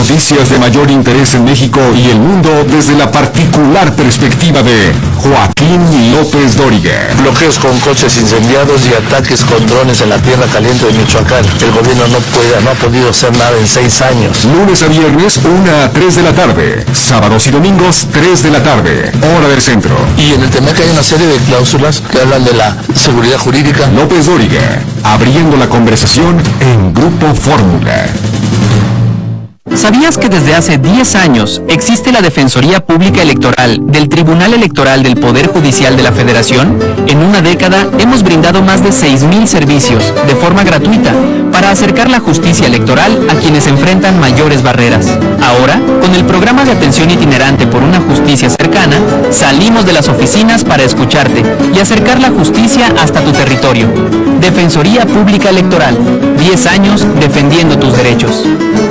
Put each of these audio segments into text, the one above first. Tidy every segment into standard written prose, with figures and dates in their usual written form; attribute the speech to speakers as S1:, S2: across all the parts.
S1: noticias de mayor interés en México y el mundo desde la particular perspectiva de Joaquín López Dóriga.
S2: Bloqueos con coches incendiados y ataques con drones en la tierra caliente de Michoacán. El gobierno no ha podido hacer nada en 6 años.
S1: Lunes a viernes, 1 a 3 de la tarde. Sábados y domingos, 3 de la tarde. Hora del centro.
S2: Y en el tema que hay una serie de cláusulas que hablan de la seguridad jurídica.
S1: López Dóriga, abriendo la conversación en Grupo Fórmula.
S3: ¿Sabías que desde hace 10 años existe la Defensoría Pública Electoral del Tribunal Electoral del Poder Judicial de la Federación? En una década hemos brindado más de 6,000 servicios de forma gratuita para acercar la justicia electoral a quienes enfrentan mayores barreras. Ahora, con el programa de atención itinerante por una justicia cercana, salimos de las oficinas para escucharte y acercar la justicia hasta tu territorio. Defensoría Pública Electoral, 10 años defendiendo tus derechos.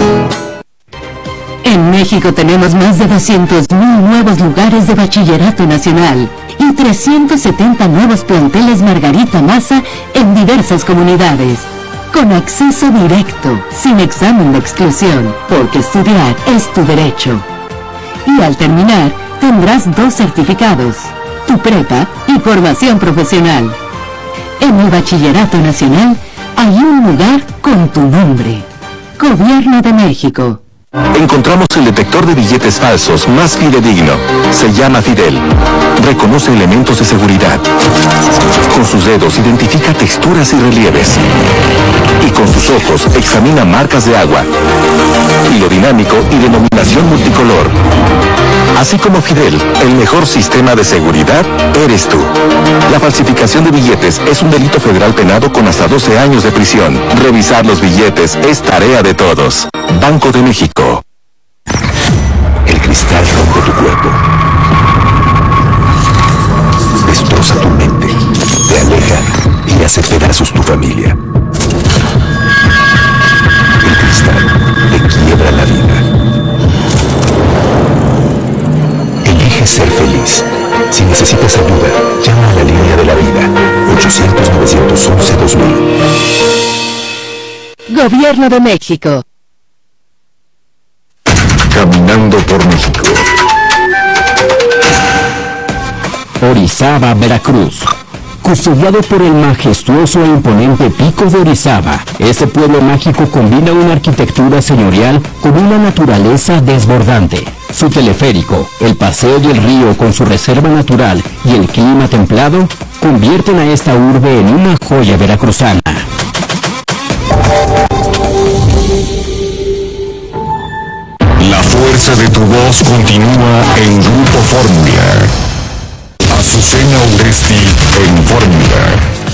S4: En México tenemos más de 200,000 nuevos lugares de bachillerato nacional y 370 nuevos planteles Margarita Maza en diversas comunidades, con acceso directo, sin examen de exclusión, porque estudiar es tu derecho. Y al terminar, tendrás 2 certificados, tu prepa y formación profesional. En el bachillerato nacional hay un lugar con tu nombre. Gobierno de México.
S5: Encontramos el detector de billetes falsos más fidedigno. Se llama Fidel. Reconoce elementos de seguridad. Con sus dedos identifica texturas y relieves. Y con sus ojos examina marcas de agua, hilo dinámico y denominación multicolor. Así como Fidel, el mejor sistema de seguridad eres tú. La falsificación de billetes es un delito federal penado con hasta 12 años de prisión. Revisar los billetes es tarea de todos. Banco de México. El cristal rompe tu cuerpo. Destroza tu mente. Te aleja y hace pedazos tu familia. El cristal te quiebra la vida. Elige ser feliz. Si necesitas ayuda, llama a la línea de la vida. 800-911-2000.
S4: Gobierno de México.
S1: Caminando por México.
S6: Orizaba, Veracruz. Custodiado por el majestuoso e imponente Pico de Orizaba, este pueblo mágico combina una arquitectura señorial con una naturaleza desbordante. Su teleférico, el paseo del río con su reserva natural y el clima templado convierten a esta urbe en una joya veracruzana.
S1: La fuerza de tu voz continúa en Grupo Fórmula. Azucena Uresti en Fórmula.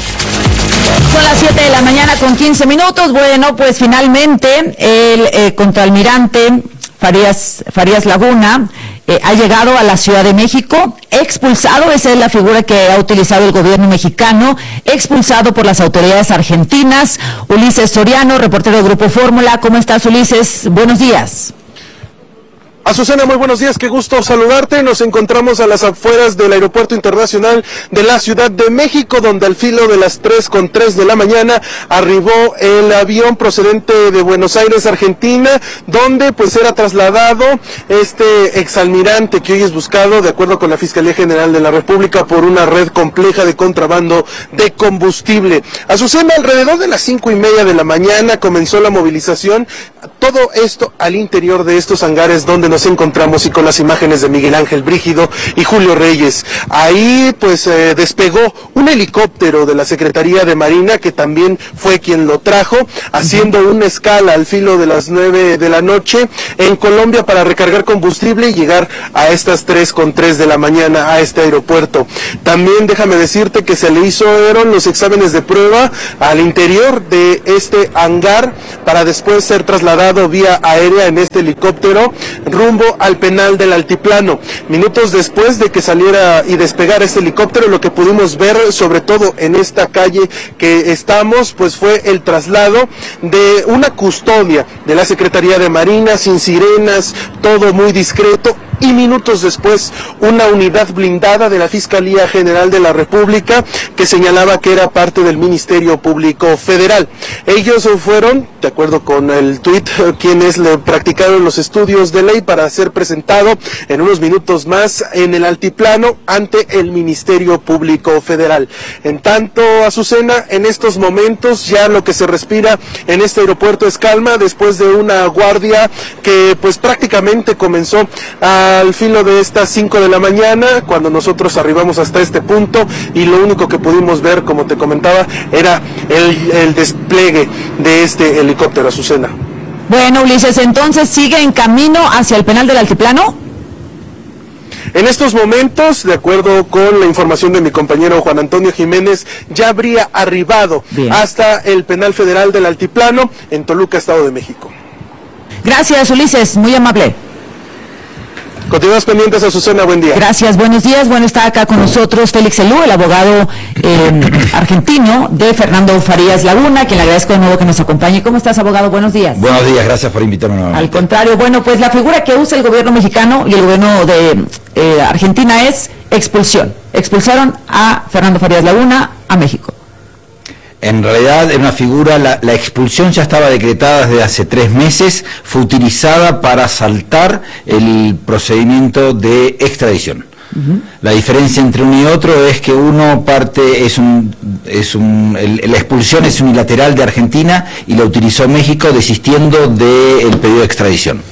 S7: Son las 7 de la mañana con 15 minutos. Bueno, pues finalmente el contraalmirante Farías Laguna ha llegado a la Ciudad de México, expulsado, esa es la figura que ha utilizado el gobierno mexicano, expulsado por las autoridades argentinas. Ulises Soriano, reportero de Grupo Fórmula. ¿Cómo estás, Ulises? Buenos días.
S8: Azucena, muy buenos días, qué gusto saludarte. Nos encontramos a las afueras del Aeropuerto Internacional de la Ciudad de México, donde al filo de las 3:03 de la mañana arribó el avión procedente de Buenos Aires, Argentina, donde pues era trasladado este exalmirante que hoy es buscado, de acuerdo con la Fiscalía General de la República, por una red compleja de contrabando de combustible. Azucena, alrededor de las 5:30 de la mañana comenzó la movilización, todo esto al interior de estos hangares donde nos encontramos y con las imágenes de Miguel Ángel Brígido y Julio Reyes. Ahí pues despegó un helicóptero de la Secretaría de Marina, que también fue quien lo trajo, haciendo una escala al filo de las 9 de la noche en Colombia para recargar combustible y llegar a estas 3:03 de la mañana a este aeropuerto. También déjame decirte que se le hicieron los exámenes de prueba al interior de este hangar para después ser trasladado vía aérea en este helicóptero rumbo al penal del Altiplano. Minutos después de que saliera y despegara este helicóptero, lo que pudimos ver, sobre todo en esta calle que estamos, pues fue el traslado de una custodia de la Secretaría de Marina, sin sirenas, todo muy discreto. Y minutos después, una unidad blindada de la Fiscalía General de la República que señalaba que era parte del Ministerio Público Federal. Ellos fueron de acuerdo con el tuit, quienes le practicaron los estudios de ley para ser presentado en unos minutos más en el altiplano ante el Ministerio Público Federal. En tanto, Azucena, en estos momentos ya lo que se respira en este aeropuerto es calma después de una guardia que pues prácticamente comenzó al filo de estas 5 de la mañana cuando nosotros arribamos hasta este punto, y lo único que pudimos ver, como te comentaba, era el despliegue de este helicóptero, Azucena.
S7: Bueno, Ulises, entonces sigue en camino hacia el penal del altiplano.
S8: En estos momentos, de acuerdo con la información de mi compañero Juan Antonio Jiménez, ya habría arribado hasta el penal federal del altiplano en Toluca, Estado de México.
S7: Gracias, Ulises, muy amable.
S8: Continuamos pendientes, Azucena, buen día.
S7: Gracias, buenos días. Bueno, está acá con nosotros Félix Elú, el abogado argentino de Fernando Farías Laguna, quien le agradezco de nuevo que nos acompañe. ¿Cómo estás, abogado? Buenos días.
S9: Buenos días, gracias por invitarme nuevamente.
S7: Al contrario, bueno, pues la figura que usa el gobierno mexicano y el gobierno de Argentina es expulsión. Expulsaron a Fernando Farías Laguna a México.
S9: En realidad, en una figura, la expulsión ya estaba decretada desde hace 3 meses, fue utilizada para saltar el procedimiento de extradición. La diferencia entre uno y otro es que uno parte la expulsión es unilateral de Argentina y la utilizó México desistiendo del pedido de extradición.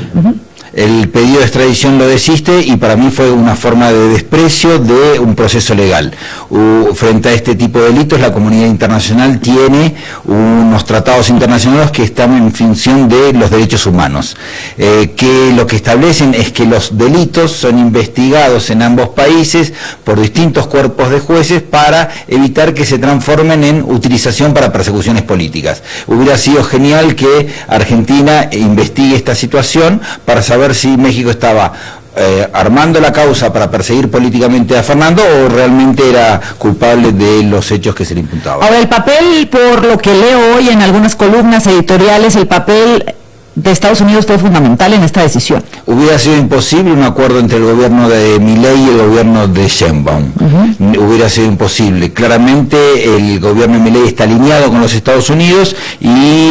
S9: El pedido de extradición lo desiste y para mí fue una forma de desprecio de un proceso legal. Frente a este tipo de delitos, la comunidad internacional tiene unos tratados internacionales que están en función de los derechos humanos, que lo que establecen es que los delitos son investigados en ambos países por distintos cuerpos de jueces para evitar que se transformen en utilización para persecuciones políticas. Hubiera sido genial que Argentina investigue esta situación para saber si México estaba armando la causa para perseguir políticamente a Fernando o realmente era culpable de los hechos que se le imputaban.
S7: Ahora, el papel, por lo que leo hoy en algunas columnas editoriales, el papel de Estados Unidos fue fundamental en esta decisión.
S9: Hubiera sido imposible un acuerdo entre el gobierno de Milei y el gobierno de Sheinbaum. Hubiera sido imposible. Claramente el gobierno de Milei está alineado con los Estados Unidos y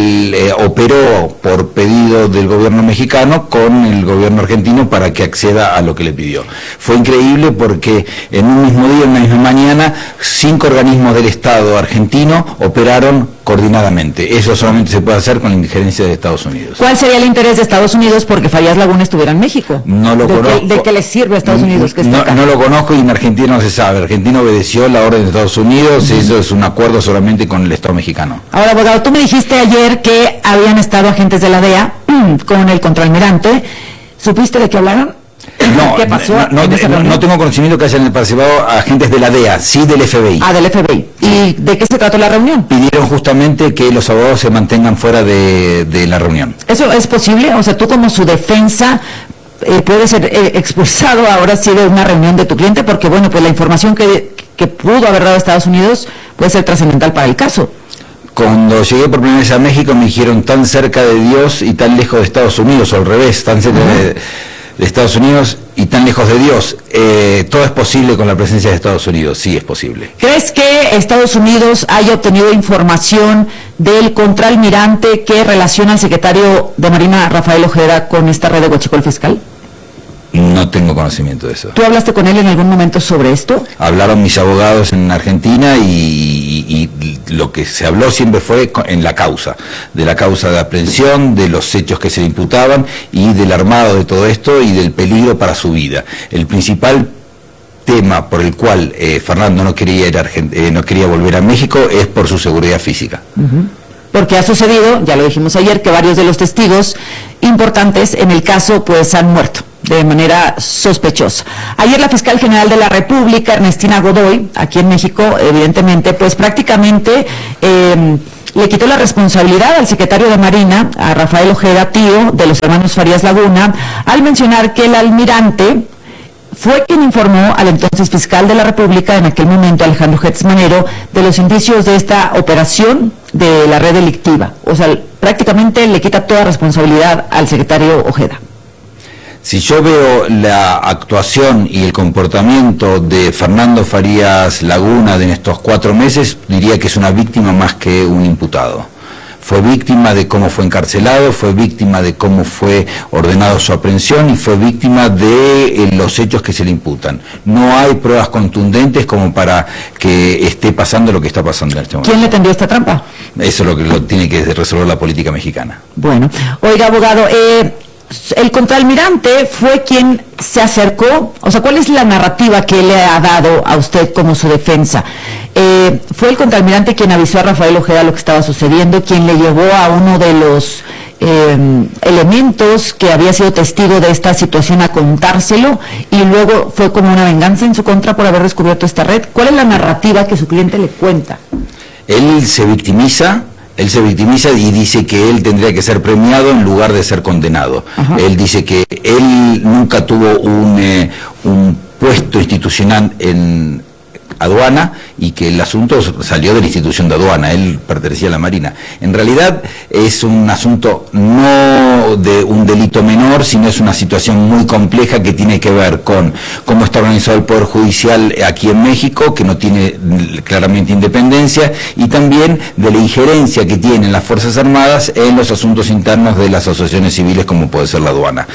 S9: operó por pedido del gobierno mexicano con el gobierno argentino para que acceda a lo que le pidió. Fue increíble porque en un mismo día, en una misma mañana, 5 organismos del Estado argentino operaron coordinadamente. Eso solamente se puede hacer con la injerencia de Estados Unidos.
S7: ¿Cuál sería el interés de Estados Unidos porque Farías Laguna estuviera en México?
S9: No lo conozco.
S7: ¿De qué le sirve a Estados Unidos que esté acá?
S9: No lo conozco y en Argentina no se sabe. Argentina obedeció la orden de Estados Unidos y eso es un acuerdo solamente con el Estado mexicano.
S7: Ahora, abogado, tú me dijiste ayer que habían estado agentes de la DEA con el contraalmirante. ¿Supiste de qué hablaron?
S9: No,
S7: ¿Qué pasó?
S9: No tengo conocimiento que hayan participado agentes de la DEA, sí del FBI.
S7: Ah, del FBI. ¿Y de qué se trató la reunión?
S9: Pidieron justamente que los abogados se mantengan fuera de la reunión.
S7: ¿Eso es posible? O sea, tú como su defensa puedes ser expulsado ahora sí de una reunión de tu cliente, porque bueno, pues la información que pudo haber dado a Estados Unidos puede ser trascendental para el caso.
S9: Cuando llegué por primera vez a México me dijeron tan cerca de Dios y tan lejos de Estados Unidos, o al revés, tan cerca de Estados Unidos y tan lejos de Dios. Todo es posible con la presencia de Estados Unidos, sí es posible.
S7: ¿Crees que Estados Unidos haya obtenido información del contraalmirante que relaciona al secretario de Marina, Rafael Ojeda, con esta red de huachicol fiscal?
S9: No tengo conocimiento de eso.
S7: ¿Tú hablaste con él en algún momento sobre esto?
S9: Hablaron mis abogados en Argentina y lo que se habló siempre fue en la causa, de la causa de aprehensión, de los hechos que se le imputaban y del armado de todo esto y del peligro para su vida. El principal tema por el cual Fernando no quería volver a México es por su seguridad física.
S7: Porque ha sucedido, ya lo dijimos ayer, que varios de los testigos importantes en el caso pues han muerto de manera sospechosa. Ayer la fiscal general de la República, Ernestina Godoy, aquí en México, evidentemente, pues prácticamente le quitó la responsabilidad al secretario de Marina, a Rafael Ojeda, tío de los hermanos Farías Laguna, al mencionar que el almirante fue quien informó al entonces fiscal de la República, en aquel momento Alejandro Gertz Manero, de los indicios de esta operación de la red delictiva. O sea, prácticamente le quita toda responsabilidad al secretario Ojeda.
S9: Si yo veo la actuación y el comportamiento de Fernando Farías Laguna en estos 4 meses, diría que es una víctima más que un imputado. fue víctima de cómo fue encarcelado, fue víctima de cómo fue ordenado su aprehensión y fue víctima de los hechos que se le imputan. No hay pruebas contundentes como para que esté pasando lo que está pasando en este momento.
S7: ¿Quién le tendió esta trampa?
S9: Eso es lo que tiene que resolver la política mexicana.
S7: Bueno, oiga, abogado, el contraalmirante fue quien se acercó, o sea, ¿cuál es la narrativa que le ha dado a usted como su defensa? ¿Fue el contraalmirante quien avisó a Rafael Ojeda lo que estaba sucediendo, quien le llevó a uno de los elementos que había sido testigo de esta situación a contárselo y luego fue como una venganza en su contra por haber descubierto esta red? ¿Cuál es la narrativa que su cliente le cuenta?
S9: Él se victimiza y dice que él tendría que ser premiado en lugar de ser condenado. Ajá. Él dice que él nunca tuvo un puesto institucional en aduana y que el asunto salió de la institución de aduana, él pertenecía a la Marina. En realidad es un asunto no de un delito menor, sino es una situación muy compleja que tiene que ver con cómo está organizado el Poder Judicial aquí en México, que no tiene claramente independencia, y también de la injerencia que tienen las Fuerzas Armadas en los asuntos internos de las asociaciones civiles como puede ser la aduana.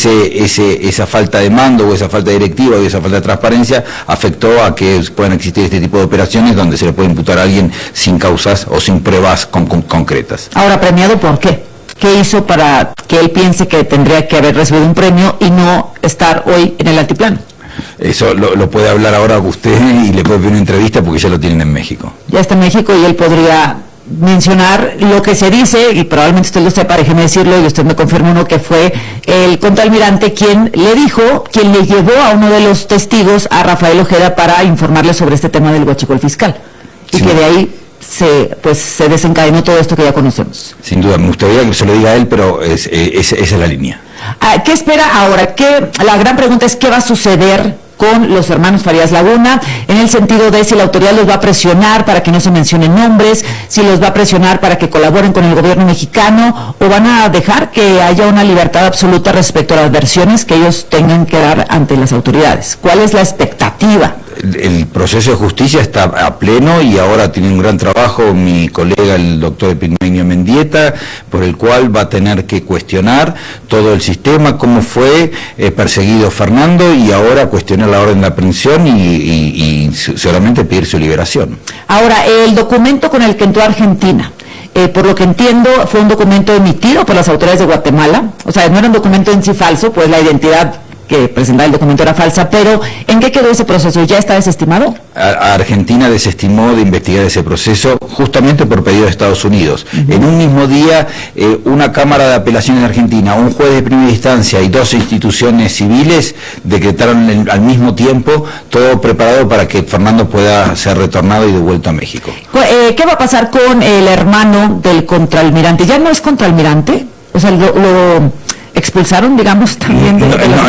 S9: Esa falta de mando o esa falta de directiva o esa falta de transparencia afectó a que puedan existir este tipo de operaciones donde se le puede imputar a alguien sin causas o sin pruebas concretas.
S7: Ahora, ¿premiado por qué? ¿Qué hizo para que él piense que tendría que haber recibido un premio y no estar hoy en el altiplano?
S9: Eso lo puede hablar ahora usted y le puede pedir una entrevista porque ya lo tienen en México.
S7: Ya está en México y él podría mencionar lo que se dice, y probablemente usted lo sepa, déjeme decirlo, y usted me confirma uno que fue el contraalmirante quien le llevó a uno de los testigos, a Rafael Ojeda, para informarle sobre este tema del huachicol fiscal. Y sí, que de ahí se desencadenó todo esto que ya conocemos.
S9: Sin duda, me gustaría que se lo diga a él, pero esa es la línea.
S7: ¿Qué espera ahora? La gran pregunta es ¿qué va a suceder con los hermanos Farías Laguna, en el sentido de si la autoridad los va a presionar para que no se mencionen nombres, si los va a presionar para que colaboren con el gobierno mexicano, o van a dejar que haya una libertad absoluta respecto a las versiones que ellos tengan que dar ante las autoridades? ¿Cuál es la expectativa?
S9: El proceso de justicia está a pleno y ahora tiene un gran trabajo mi colega el doctor Epigmenio Mendieta, por el cual va a tener que cuestionar todo el sistema, cómo fue perseguido Fernando, y ahora cuestionar la orden de aprehensión y seguramente pedir su liberación.
S7: Ahora, el documento con el que entró a Argentina, por lo que entiendo, fue un documento emitido por las autoridades de Guatemala, o sea, no era un documento en sí falso, pues la identidad que presentaba el documento era falsa, pero ¿en qué quedó ese proceso? ¿Ya está desestimado?
S9: Argentina desestimó de investigar ese proceso justamente por pedido de Estados Unidos. En un mismo día, una Cámara de Apelaciones de Argentina, un juez de primera instancia y 2 instituciones civiles decretaron al mismo tiempo todo preparado para que Fernando pueda ser retornado y devuelto a México.
S7: ¿Qué va a pasar con el hermano del contraalmirante? ¿Ya no es contraalmirante? O sea, lo expulsaron, digamos, también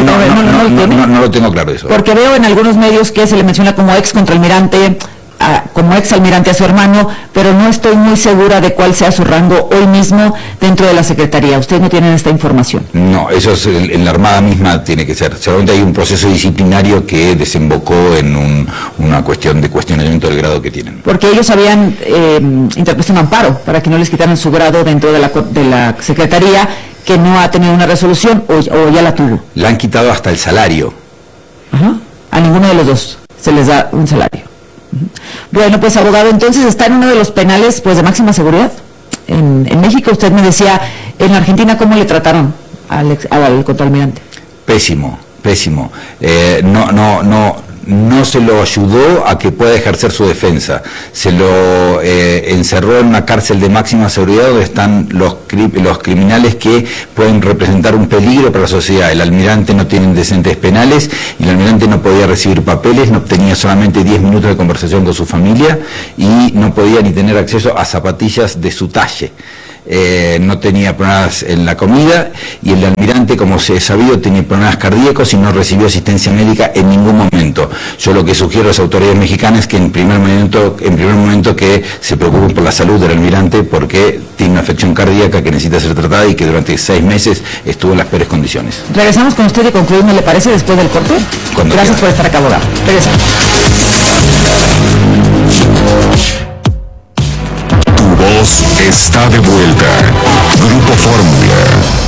S9: no lo tengo claro eso.
S7: Porque veo en algunos medios que se le menciona como ex contraalmirante, como ex almirante a su hermano, pero no estoy muy segura de cuál sea su rango hoy mismo dentro de la Secretaría. ¿Ustedes no tienen esta información?
S9: No, eso es en la Armada misma tiene que ser. Seguramente hay un proceso disciplinario que desembocó en una cuestión de cuestionamiento del grado que tienen.
S7: Porque ellos habían interpuesto un amparo para que no les quitaran su grado dentro de la Secretaría, que no ha tenido una resolución o ya la tuvo.
S9: Le han quitado hasta el salario.
S7: Ajá. A ninguno de los dos se les da un salario. Bueno, pues abogado, entonces está en uno de los penales pues de máxima seguridad en México. Usted me decía, en Argentina, ¿cómo le trataron al contraalmirante?
S9: Pésimo. No se lo ayudó a que pueda ejercer su defensa, se lo encerró en una cárcel de máxima seguridad donde están los criminales que pueden representar un peligro para la sociedad. El almirante no tiene antecedentes penales y el almirante no podía recibir papeles, no tenía solamente 10 minutos de conversación con su familia y no podía ni tener acceso a zapatillas de su talle. No tenía problemas en la comida y el almirante, como se ha sabido, tenía problemas cardíacos y no recibió asistencia médica en ningún momento. Yo lo que sugiero a las autoridades mexicanas es que en primer momento que se preocupen por la salud del almirante, porque tiene una afección cardíaca que necesita ser tratada y que durante 6 meses estuvo en las peores condiciones.
S7: Regresamos con usted y concluimos, ¿le parece, después del corte? Gracias por estar acá, abogado. Regresamos.
S1: minutos está de vuelta. Grupo Fórmula.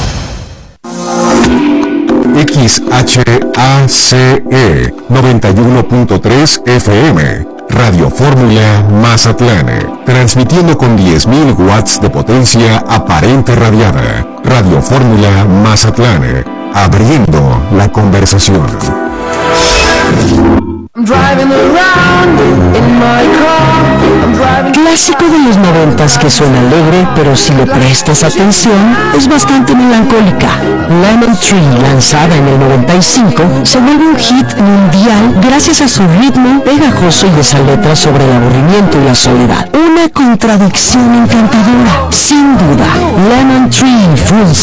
S1: XHACE 91.3 FM. Radio Fórmula Mazatlán, transmitiendo con 10.000 watts de potencia aparente radiada. Radio Fórmula Mazatlán, abriendo la conversación.
S10: Clásico de los 90s que suena alegre, pero si le prestas atención, es bastante melancólica. Lemon Tree, lanzada en el 95, se vuelve un hit mundial gracias a su ritmo pegajoso y esa letra sobre el aburrimiento y la soledad. Una contradicción encantadora, sin duda. Lemon Tree, Full